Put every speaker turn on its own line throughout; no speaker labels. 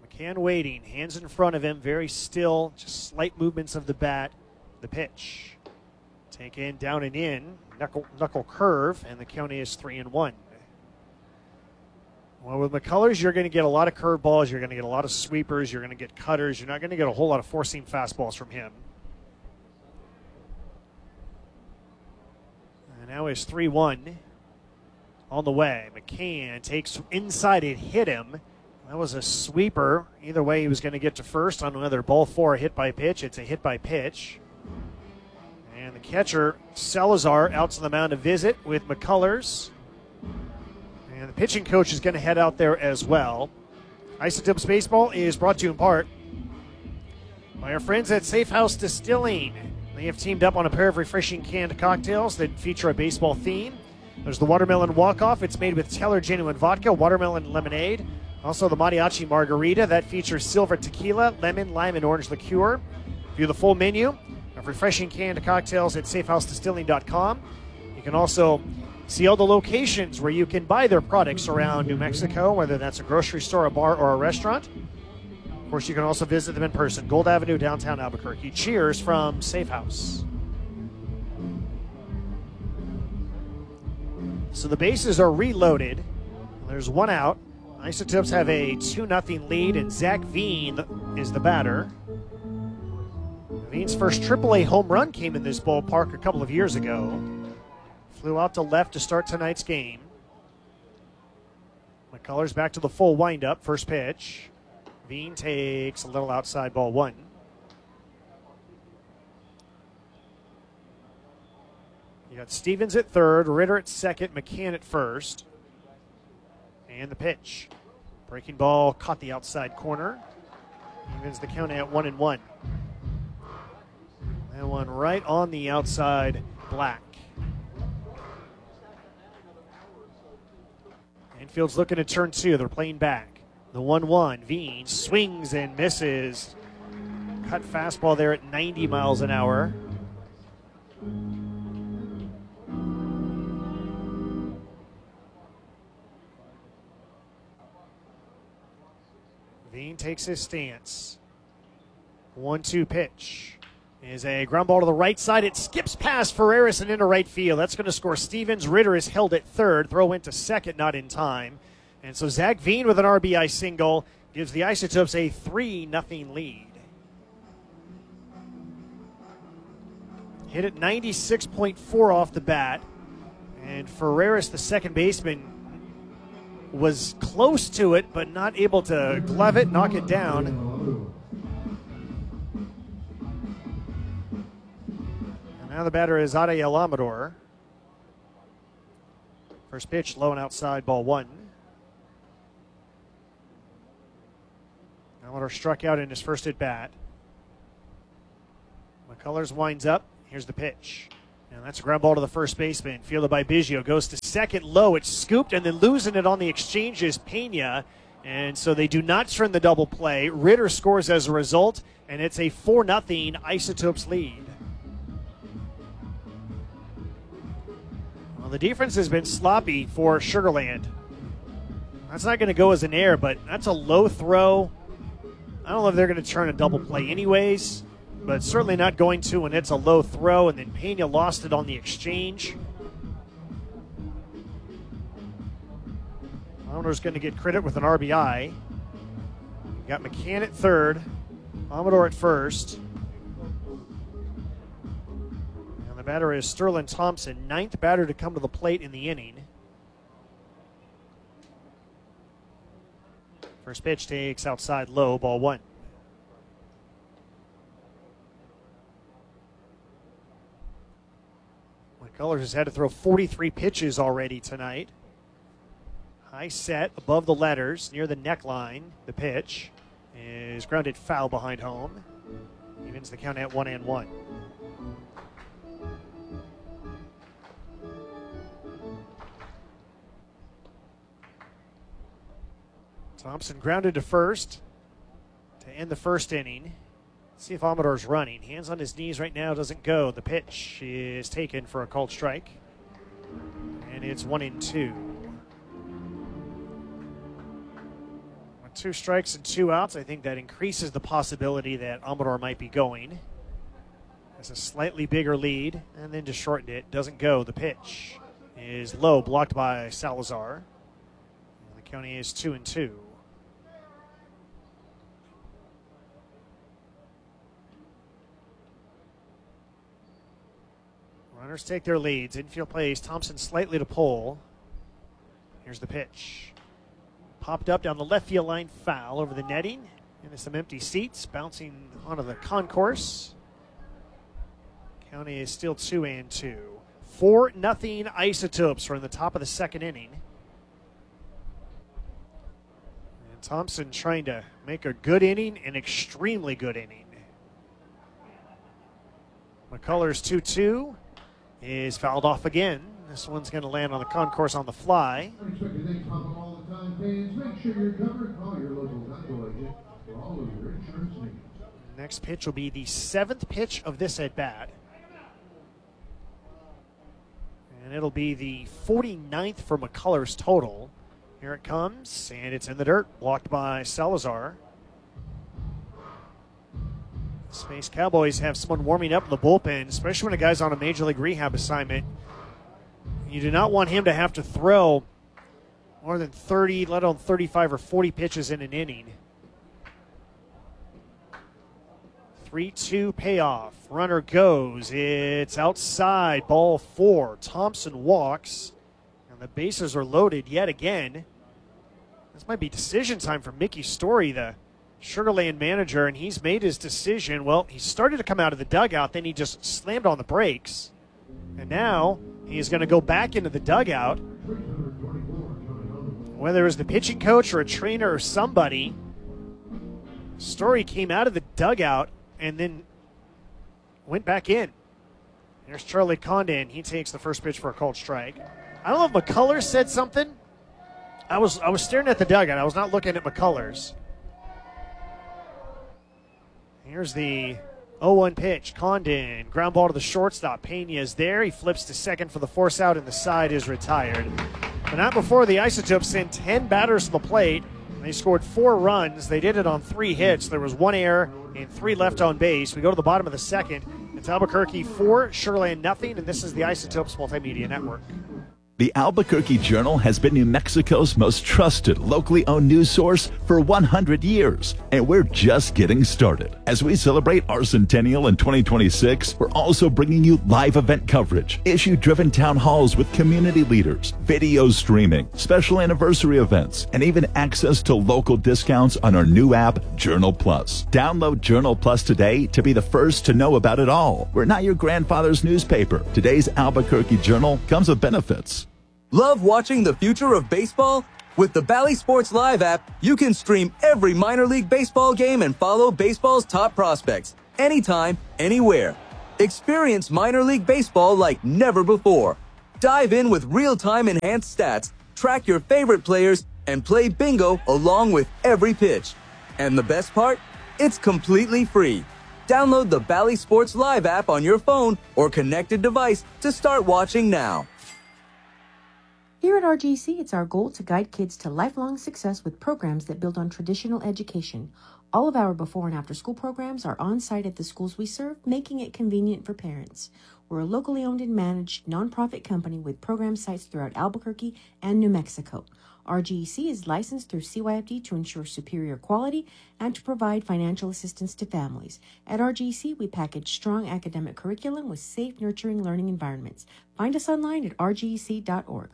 McCann waiting, hands in front of him, very still, just slight movements of the bat. The pitch. Take in, down and in, knuckle curve, and the count is 3-1. Well, with McCullers, you're going to get a lot of curveballs, you're going to get a lot of sweepers, you're going to get cutters, you're not going to get a whole lot of four-seam fastballs from him. And now is 3-1 on the way. McCann takes inside, it hit him. That was a sweeper. Either way, he was going to get to first on another ball four, a hit by pitch. It's a hit by pitch. And the catcher, Salazar, out to the mound to visit with McCullers. And the pitching coach is going to head out there as well. Isotopes Baseball is brought to you in part by our friends at Safe House Distilling. They have teamed up on a pair of refreshing canned cocktails that feature a baseball theme. There's the Watermelon Walk-Off. It's made with Teller Genuine Vodka, watermelon lemonade. Also the Mariachi Margarita. That features silver tequila, lemon, lime, and orange liqueur. View the full menu of refreshing canned cocktails at safehousedistilling.com. You can also see all the locations where you can buy their products around New Mexico, whether that's a grocery store, a bar, or a restaurant. Of course, you can also visit them in person. Gold Avenue, downtown Albuquerque. Cheers from Safe House. So the bases are reloaded. There's one out. Isotopes have a 2-0 lead, and Zach Veen is the batter. Veen's first AAA home run came in this ballpark a couple of years ago. Flew out to left to start tonight's game. McCullers back to the full windup. First pitch. Veen takes a little outside, ball one. You got Stevens at third, Ritter at second, McCann at first. And the pitch. Breaking ball caught the outside corner. Evens the count at 1-1. That one right on the outside, Black. Infield's looking to turn two. They're playing back. The 1-1. Veen swings and misses. Cut fastball there at 90 miles an hour. Veen takes his stance. 1-2 pitch is a ground ball to the right side. It skips past Ferreras and into right field. That's going to score Stevens. Ritter is held at third. Throw into second, not in time. And so Zach Veen with an RBI single gives the Isotopes a 3-0 lead. Hit at 96.4 off the bat. And Ferreras, the second baseman, was close to it, but not able to glove it, knock it down. And now the batter is Adael Amador. First pitch, low and outside, ball one. Amador struck out in his first at bat. McCullers winds up. Here's the pitch. And that's a ground ball to the first baseman, fielded by Biggio. Goes to second, low. It's scooped, and then losing it on the exchange is Pena. And so they do not turn the double play. Ritter scores as a result, and it's a 4-0 Isotopes lead. Well, the defense has been sloppy for Sugarland. That's not going to go as an error, but that's a low throw. I don't know if they're going to turn a double play anyways, but certainly not going to when it's a low throw, and then Pena lost it on the exchange. Amador's going to get credit with an RBI. You got McCann at third, Amador at first. And the batter is Sterling Thompson, ninth batter to come to the plate in the inning. First pitch takes outside low, ball one. McCullers has had to throw 43 pitches already tonight. High set above the letters near the neckline. The pitch is grounded foul behind home. Evens the count at 1-1. Thompson grounded to first to end the first inning. Let's see if Amador's running. Hands on his knees right now, doesn't go. The pitch is taken for a called strike. And it's 1-2. With 2 strikes and 2 outs, I think that increases the possibility that Amador might be going. Has a slightly bigger lead, and then just shortened it. Doesn't go. The pitch is low, blocked by Salazar. And the county is 2-2. Runners take their leads. Infield plays Thompson slightly to pole. Here's the pitch. Popped up down the left field line, foul over the netting. Into some empty seats, bouncing onto the concourse. County is still 2-2. 4-0 Isotopes. We're in the top of the second inning. And Thompson trying to make a good inning, an extremely good inning. McCullers 2-2 is fouled off again. This one's going to land on the concourse on the fly.
Unexpected things happen all the time, fans. Make sure you're covered. Call your local Geico agent for all of your insurance needs.
Next pitch will be the 7th pitch of this at-bat. And it'll be the 49th for McCullers total. Here it comes, and it's in the dirt, blocked by Salazar. Space Cowboys have someone warming up in the bullpen, especially when a guy's on a major league rehab assignment. You do not want him to have to throw more than 30, let alone 35 or 40 pitches in an inning. 3-2 payoff. Runner goes. It's outside. Ball 4. Thompson walks. And the bases are loaded yet again. This might be decision time for Mickey Story, the Sugar Land manager, and he's made his decision. Well, he started to come out of the dugout, then he just slammed on the brakes. And now he is going to go back into the dugout. Whether it was the pitching coach or a trainer or somebody, Story came out of the dugout and then went back in. There's Charlie Condon. He takes the first pitch for a called strike. I don't know if McCullers said something. I was staring at the dugout. I was not looking at McCullers. Here's the 0-1 pitch. Condon, ground ball to the shortstop. Pena is there. He flips to second for the force out, and the side is retired. The night before, the Isotopes sent 10 batters to the plate. They scored 4 runs. They did it on 3 hits. There was 1 error and 3 left on base. We go to the bottom of the second. It's Albuquerque 4, Sugar Land nothing, and this is the Isotopes Multimedia Network.
The Albuquerque Journal has been New Mexico's most trusted, locally owned news source for 100 years, and we're just getting started. As we celebrate our centennial in 2026, we're also bringing you live event coverage, issue-driven town halls with community leaders, video streaming, special anniversary events, and even access to local discounts on our new app, Journal Plus. Download Journal Plus today to be the first to know about it all. We're not your grandfather's newspaper. Today's Albuquerque Journal comes with benefits.
Love watching the future of baseball? With the Bally Sports Live app, you can stream every minor league baseball game and follow baseball's top prospects anytime, anywhere. Experience minor league baseball like never before. Dive in with real-time enhanced stats, track your favorite players, and play bingo along with every pitch. And the best part? It's completely free. Download the Bally Sports Live app on your phone or connected device to start watching now.
Here at RGC, it's our goal to guide kids to lifelong success with programs that build on traditional education. All of our before and after school programs are on site at the schools we serve, making it convenient for parents. We're a locally owned and managed nonprofit company with program sites throughout Albuquerque and New Mexico. RGC is licensed through CYFD to ensure superior quality and to provide financial assistance to families. At RGC, we package strong academic curriculum with safe, nurturing learning environments. Find us online at rgec.org.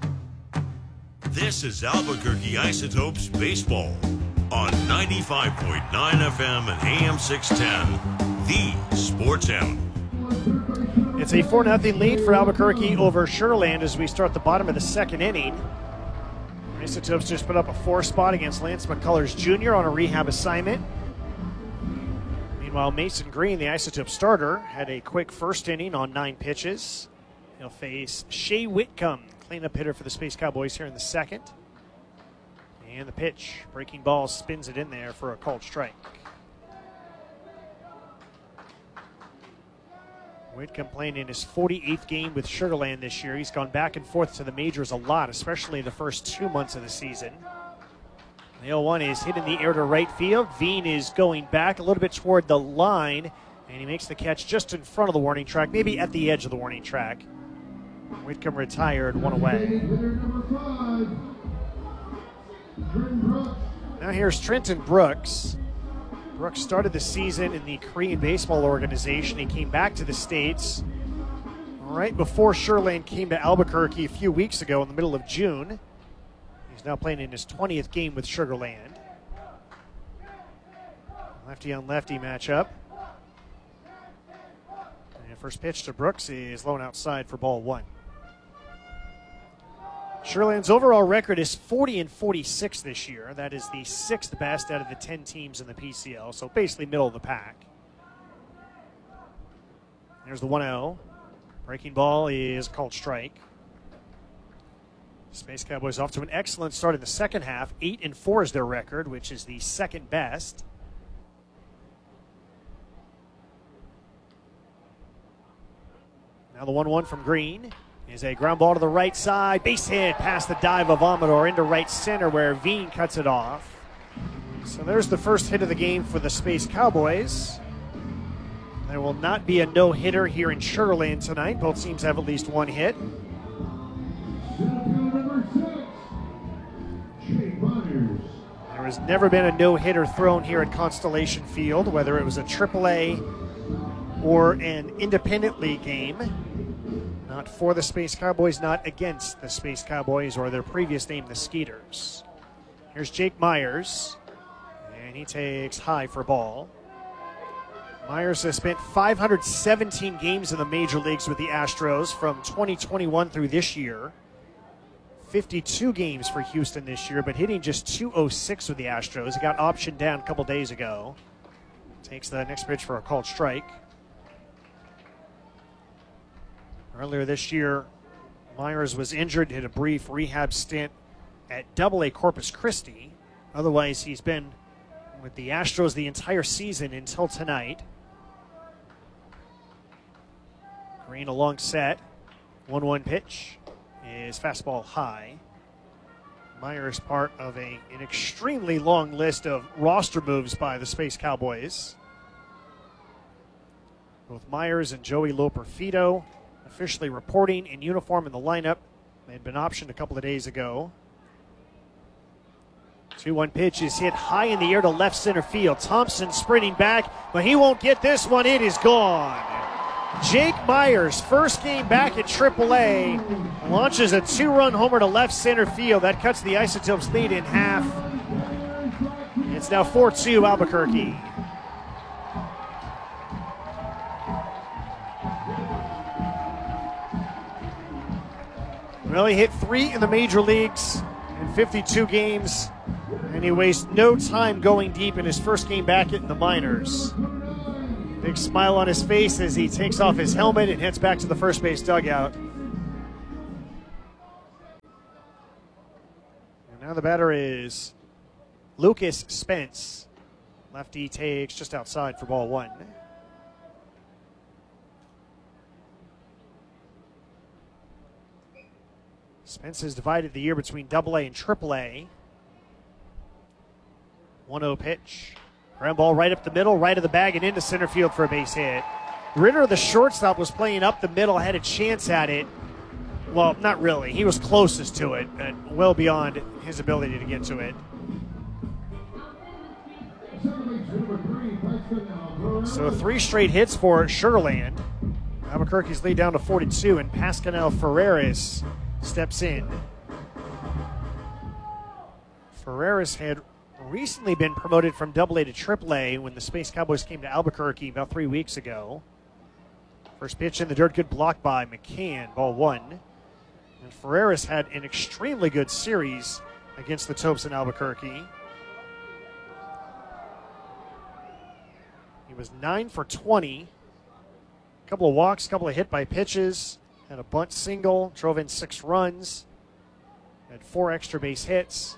This is Albuquerque Isotopes Baseball on 95.9 FM and AM 610, the Sports Animal.
It's a 4-0 lead for Albuquerque over Sugar Land as we start the bottom of the second inning. Isotopes just put up a 4 spot against Lance McCullers Jr. on a rehab assignment. Meanwhile, Mason Green, the Isotope starter, had a quick first inning on 9 pitches. He'll face Shea Whitcomb, cleanup hitter for the Space Cowboys here in the second. And the pitch, breaking ball, spins it in there for a called strike. Whitcomb playing in his 48th game with Sugar Land this year. He's gone back and forth to the majors a lot, especially the first 2 months of the season. The 0-1 is hit in the air to right field. Veen is going back a little bit toward the line, and he makes the catch just in front of the warning track, maybe at the edge of the warning track. Whitcomb retired, one away. Now here's Trenton Brooks. Brooks started the season in the Korean Baseball Organization. He came back to the States right before Sugarland came to Albuquerque a few weeks ago in the middle of June. He's now playing in his 20th game with Sugarland. Lefty on lefty matchup. And first pitch to Brooks is low and outside for ball 1. Sugarland's overall record is 40-46 this year. That is the 6th best out of the 10 teams in the PCL, so basically middle of the pack. There's the 1-0. Breaking ball is called strike. Space Cowboys off to an excellent start in the second half. 8-4 is their record, which is the second best. Now the 1-1 from Green is a ground ball to the right side. Base hit past the dive of Amador into right center where Veen cuts it off. So there's the first hit of the game for the Space Cowboys. There will not be a no-hitter here in Sugarland tonight. Both teams have at least one hit. There has never been a no-hitter thrown here at Constellation Field, whether it was a AAA or an independent league game. Not for the Space Cowboys, not against the Space Cowboys or their previous name, the Skeeters. Here's Jake Myers, and he takes high for ball. Myers has spent 517 games in the major leagues with the Astros from 2021 through this year. 52 games for Houston this year, but hitting just .206 with the Astros. He got optioned down a couple days ago. Takes the next pitch for a called strike. Earlier this year, Myers was injured, hit a brief rehab stint at AA Corpus Christi. Otherwise, he's been with the Astros the entire season until tonight. Green a long set. 1-1 pitch is fastball high. Myers part of an extremely long list of roster moves by the Space Cowboys. Both Myers and Joey Loperfido officially reporting in uniform in the lineup. They had been optioned a couple of days ago. 2-1 pitch is hit high in the air to left center field. Thompson sprinting back, but he won't get this one. It is gone. Jake Myers, first game back at AAA, launches a 2-run homer to left center field. That cuts the Isotopes lead in half. It's now 4-2 Albuquerque. Well, he hit 3 in the major leagues in 52 games, and he wastes no time going deep in his first game back in the minors. Big smile on his face as he takes off his helmet and heads back to the first base dugout. And now the batter is Lucas Spence. Lefty takes just outside for ball 1. Spence has divided the year between AA and AAA. 1-0 pitch. Ground ball right up the middle, right of the bag, and into center field for a base hit. Ritter, the shortstop, was playing up the middle, had a chance at it. Well, not really. He was closest to it, but well beyond his ability to get to it. So 3 straight hits for Sugarland. Albuquerque's lead down to 42, and Pascanel Ferreras steps in. Ferreras had recently been promoted from AA to AAA when the Space Cowboys came to Albuquerque about 3 weeks ago. First pitch in the dirt, good block by McCann, ball 1. And Ferreras had an extremely good series against the Topes in Albuquerque. He was 9 for 20. A couple of walks, a couple of hit by pitches. Had a bunt single, drove in 6 runs. Had 4 extra base hits.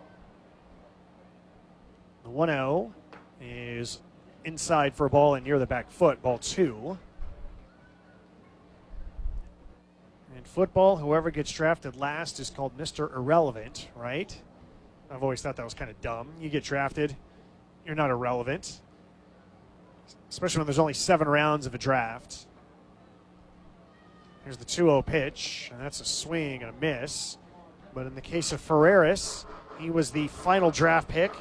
The 1-0 is inside for a ball and near the back foot, ball 2. In football, whoever gets drafted last is called Mr. Irrelevant, right? I've always thought that was kind of dumb. You get drafted, you're not irrelevant, especially when there's only 7 rounds of a draft. Here's the 2-0 pitch, and that's a swing and a miss. But in the case of Ferreras, he was the final draft pick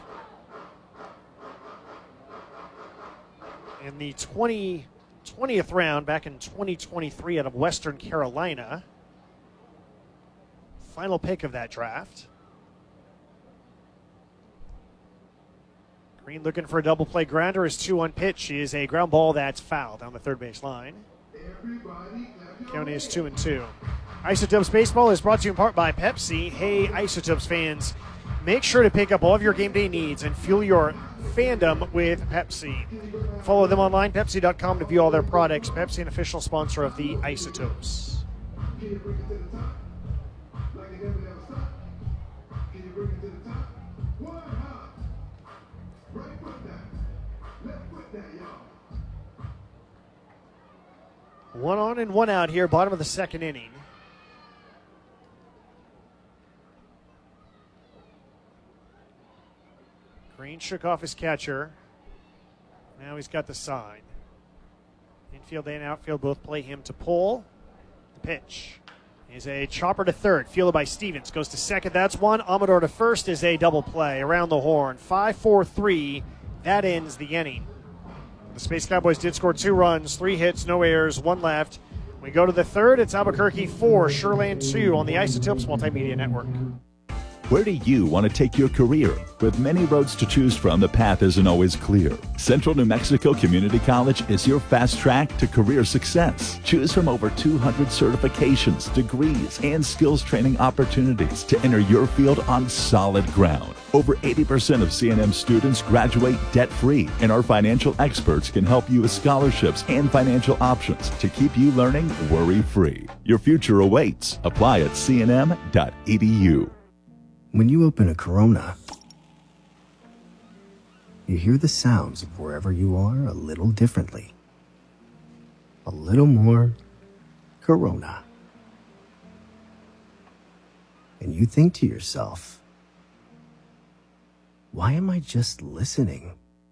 in the 20th round back in 2023 out of Western Carolina. Final pick of that draft. Green looking for a double play grounder. His 2-1 pitch is a ground ball that's fouled down the third base line. Count is 2-2. Isotopes Baseball is brought to you in part by Pepsi. Hey, Isotopes fans, make sure to pick up all of your game day needs and fuel your fandom with Pepsi. Follow them online, Pepsi.com, to view all their products. Pepsi, an official sponsor of the Isotopes. One on and one out here, bottom of the second inning. Green shook off his catcher. Now he's got the sign. Infield and outfield both play him to pull. The pitch is a chopper to third, fielded by Stevens. Goes to second, that's one. Amador to first is a double play around the horn. 5-4-3, that ends the inning. The Space Cowboys did score 2 runs, 3 hits, no errors, 1 left. We go to the third. It's Albuquerque 4, Sherland 2 on the Isotopes Multimedia Network.
Where do you want to take your career? With many roads to choose from, the path isn't always clear. Central New Mexico Community College is your fast track to career success. Choose from over 200 certifications, degrees, and skills training opportunities to enter your field on solid ground. Over 80% of CNM students graduate debt-free, and our financial experts can help you with scholarships and financial options to keep you learning worry-free. Your future awaits. Apply at cnm.edu.
When you open a Corona, you hear the sounds of wherever you are a little differently. A little more Corona. And you think to yourself, why am I just listening?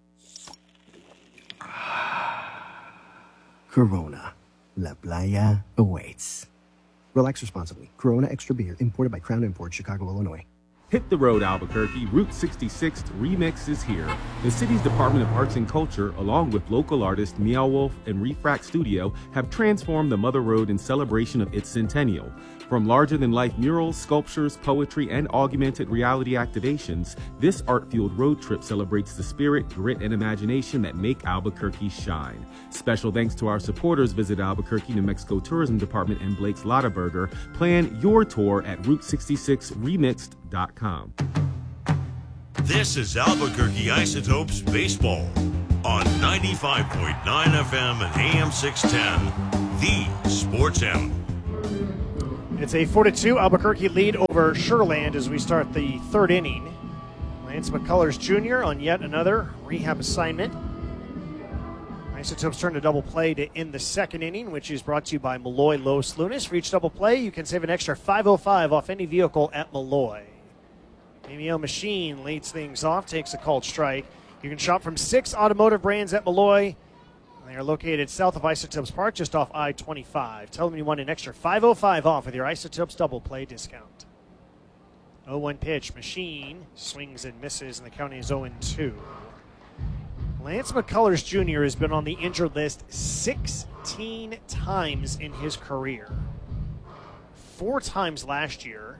Corona. La Playa awaits. Relax responsibly. Corona Extra Beer, imported by Crown Imports, Chicago, Illinois.
Hit the road, Albuquerque. Route 66 Remix is here. The city's Department of Arts and Culture, along with local artists Meow Wolf and Refract Studio, have transformed the Mother Road in celebration of its centennial. From larger-than-life murals, sculptures, poetry, and augmented reality activations, this art-fueled road trip celebrates the spirit, grit, and imagination that make Albuquerque shine. Special thanks to our supporters. Visit Albuquerque, New Mexico Tourism Department and Blake's Lottaburger. Plan your tour at Route66remixed.com.
This is Albuquerque Isotopes Baseball on 95.9 FM and AM 610, the Sports Animal.
It's a 4-2 Albuquerque lead over Sherland as we start the third inning. Lance McCullers Jr. on yet another rehab assignment. Isotopes turn to double play to end the second inning, which is brought to you by Malloy Los Lunas. For each double play, you can save an extra $5.05 off any vehicle at Malloy. Amiel Machine leads things off, takes a called strike. You can shop from 6 automotive brands at Malloy. They are located south of Isotopes Park, just off I-25. Tell them you want an extra $5.05 off with your Isotopes double play discount. 0-1 pitch. Machine swings and misses, and the count is 0-2. Lance McCullers Jr. has been on the injured list 16 times in his career. 4 times last year.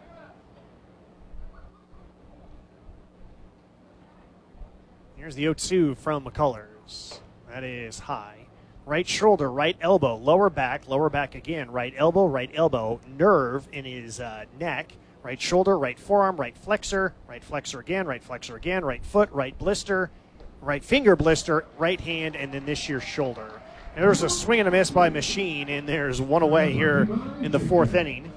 Here's the 0-2 from McCullers. That is high. Right shoulder, right elbow, lower back again, right elbow, nerve in his neck, right shoulder, right forearm, right flexor again, right foot, right blister, right finger blister, right hand, and then this year's shoulder. And there's a swing and a miss by Machine, and there's one away here in the fourth inning.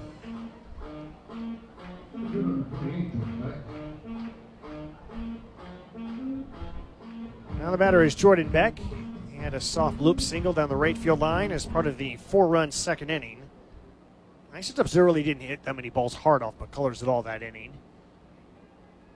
Now the batter is Jordan Beck. He had a soft loop single down the right field line as part of the 4-run second inning. Isotopes really didn't hit that many balls hard off McCullers at all that inning.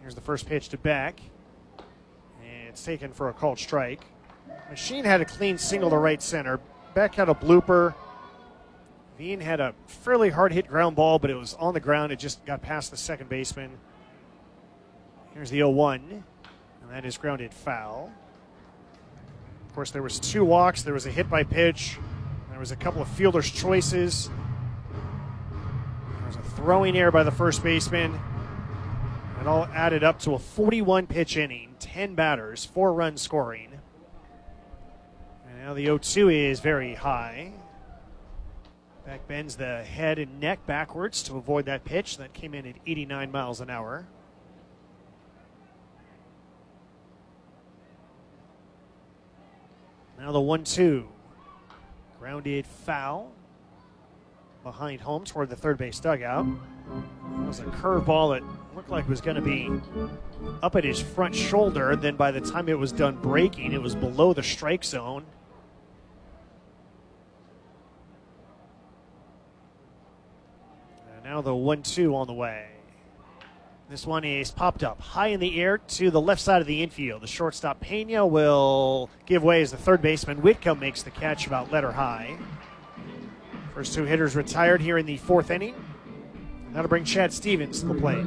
Here's the first pitch to Beck. And it's taken for a called strike. Machine had a clean single to right center. Beck had a blooper. Veen had a fairly hard-hit ground ball, but it was on the ground. It just got past the second baseman. Here's the 0-1, and that is grounded foul. Of course, there was 2 walks. There was a hit by pitch. There was a couple of fielder's choices. There was a throwing error by the first baseman. It all added up to a 41-pitch inning, 10 batters, 4 runs scoring. And now the 0-2 is very high. Beck bends the head and neck backwards to avoid that pitch. That came in at 89 miles an hour. Now the 1-2. Grounded foul behind home toward the third base dugout. It was a curveball that looked like it was going to be up at his front shoulder. Then by the time it was done breaking, it was below the strike zone. Now the 1-2 on the way. This one is popped up high in the air to the left side of the infield. The shortstop Pena will give way as the third baseman Whitcomb makes the catch about letter high. First 2 hitters retired here in the 4th inning. That'll bring Chad Stevens to the plate.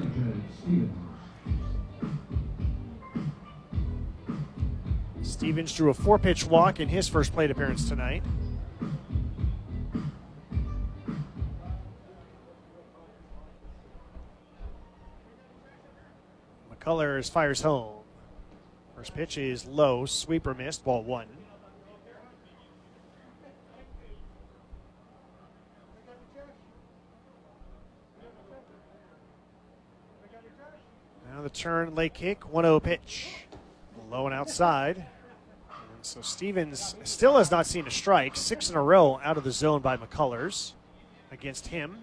Stevens drew a 4-pitch walk in his first plate appearance tonight. McCullers fires home. First pitch is low, sweeper missed, ball 1. Now the turn, late kick, 1-0 pitch. Low and outside. And so Stevens still has not seen a strike. 6 in a row out of the zone by McCullers against him.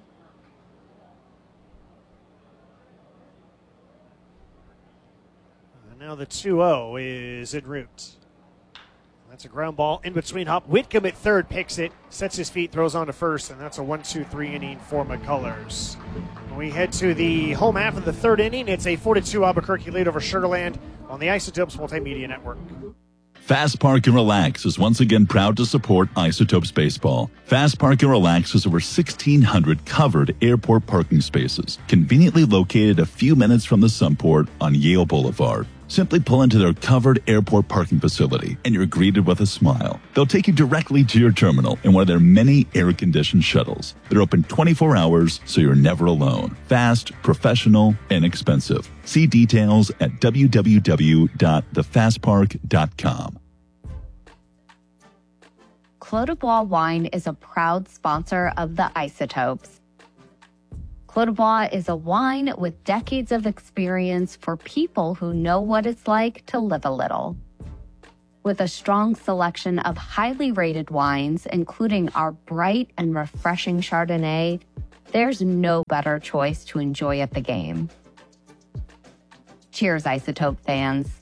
Now the 2-0 is en route. That's a ground ball in between hop. Whitcomb at third picks it, sets his feet, throws on to first, and that's a 1-2-3 inning for McCullers. When we head to the home half of the 3rd inning, it's a 4-2 Albuquerque lead over Sugar Land on the Isotopes Multimedia Network.
Fast Park and Relax is once again proud to support Isotopes Baseball. Fast Park and Relax has over 1,600 covered airport parking spaces, conveniently located a few minutes from the Sunport on Yale Boulevard. Simply pull into their covered airport parking facility and you're greeted with a smile. They'll take you directly to your terminal in one of their many air-conditioned shuttles. They're open 24 hours, so you're never alone. Fast, professional, and inexpensive. See details at www.thefastpark.com.
Clos du Bois Wine is a proud sponsor of the Isotopes. Clos du Bois is a wine with decades of experience for people who know what it's like to live a little. With a strong selection of highly rated wines, including our bright and refreshing Chardonnay, there's no better choice to enjoy at the game. Cheers, Isotope fans.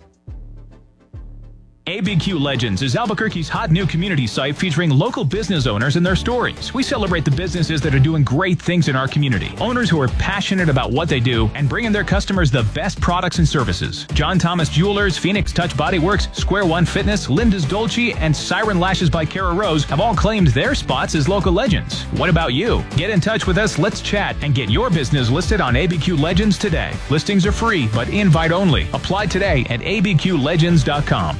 ABQ Legends is Albuquerque's hot new community site featuring local business owners and their stories. We celebrate the businesses that are doing great things in our community. Owners who are passionate about what they do and bringing their customers the best products and services. John Thomas Jewelers, Phoenix Touch Body Works, Square One Fitness, Linda's Dolce, and Siren Lashes by Kara Rose have all claimed their spots as local legends. What about you? Get in touch with us, let's chat, and get your business listed on ABQ Legends today. Listings are free, but invite only. Apply today at abqlegends.com.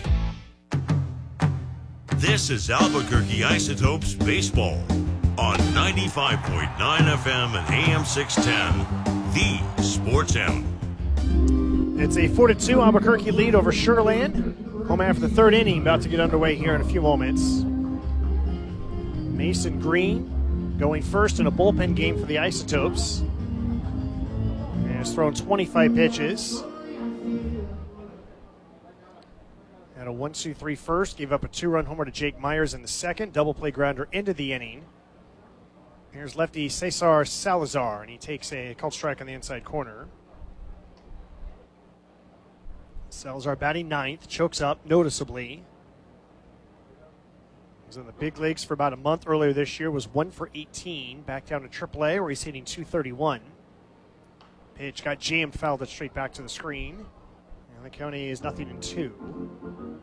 This is Albuquerque Isotopes Baseball on 95.9 FM and AM 610, the Sports Animal.
It's a 4-2 Albuquerque lead over Sugar Land. Home after the 3rd inning, about to get underway here in a few moments. Mason Green going first in a bullpen game for the Isotopes. And has thrown 25 pitches. Had a 1-2-3 first, gave up a 2-run homer to Jake Myers in the second. Double play grounder into the inning. Here's lefty Cesar Salazar, and he takes a called strike on the inside corner. Salazar batting 9th, chokes up noticeably. He was in the big leagues for about a month earlier this year, was 1 for 18, back down to AAA where he's hitting .231. Pitch got jammed, fouled it straight back to the screen. And the County is 0-2.